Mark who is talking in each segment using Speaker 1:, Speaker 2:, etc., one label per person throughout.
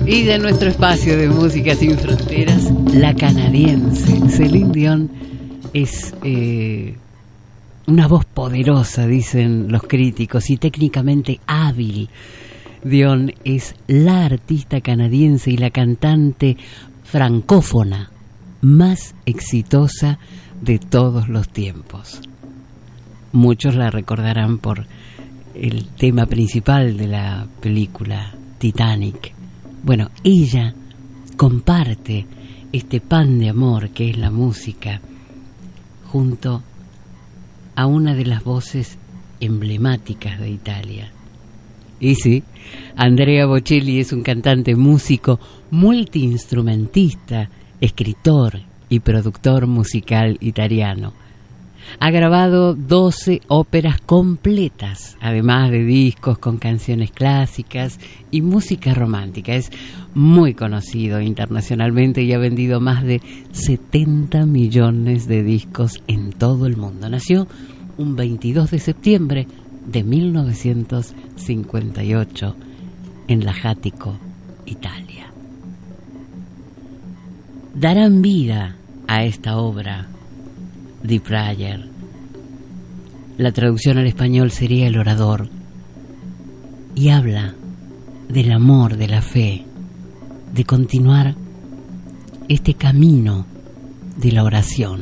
Speaker 1: Y de nuestro espacio de música sin fronteras, la canadiense Céline Dion es una voz poderosa, dicen los críticos, y técnicamente hábil. Dion es la artista canadiense y la cantante francófona más exitosa de todos los tiempos. Muchos la recordarán por el tema principal de la película Titanic. Bueno, ella comparte este pan de amor que es la música junto a una de las voces emblemáticas de Italia. Y sí, Andrea Bocelli es un cantante, músico, multiinstrumentista, escritor y productor musical italiano. Ha grabado 12 óperas completas, además de discos con canciones clásicas y música romántica. Es muy conocido internacionalmente y ha vendido más de 70 millones de discos en todo el mundo. Nació un 22 de septiembre de 1958 en Lajatico, Italia. Darán vida a esta obra The Prayer. La traducción al español sería El orador, y habla del amor, de la fe, de continuar este camino de la oración.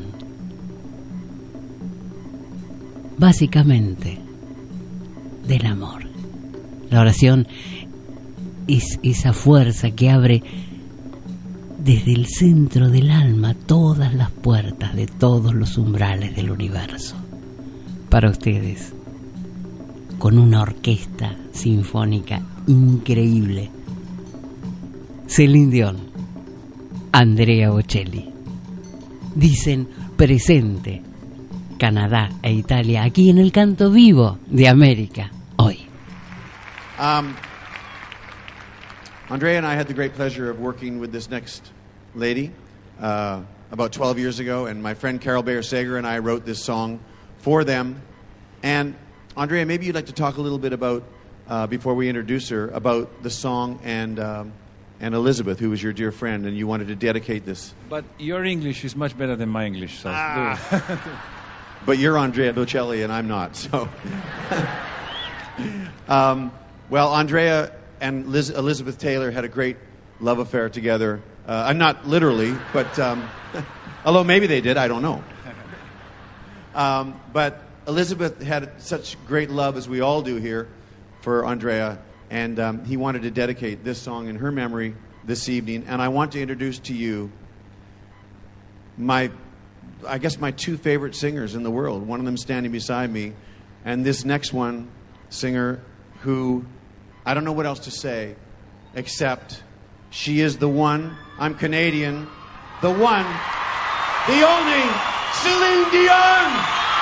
Speaker 1: Básicamente, del amor. La oración es esa fuerza que abre desde el centro del alma todas las puertas de todos los umbrales del universo. Para ustedes, con una orquesta sinfónica increíble, Céline Dion, Andrea Bocelli. Dicen presente Canadá e Italia aquí en el canto vivo de América hoy.
Speaker 2: Andrea and I had the great pleasure of working with this next lady about 12 years ago, and my friend Carol Bayer-Sager and I wrote this song for them. And Andrea, maybe you'd like to talk a little bit about, before we introduce her, about the song and Elizabeth, who was your dear friend, and you wanted to dedicate this.
Speaker 3: But your English is much better than my English, so
Speaker 2: But you're Andrea Bocelli and I'm not, so. Well, Andrea and Elizabeth Taylor had a great love affair together. Not literally, but although maybe they did, I don't know. But Elizabeth had such great love, as we all do here, for Andrea, and he wanted to dedicate this song in her memory this evening. And I want to introduce to you my two favorite singers in the world. One of them standing beside me, and this next one, singer who, I don't know what else to say, except she is the one. I'm Canadian. The one, the only, Céline Dion!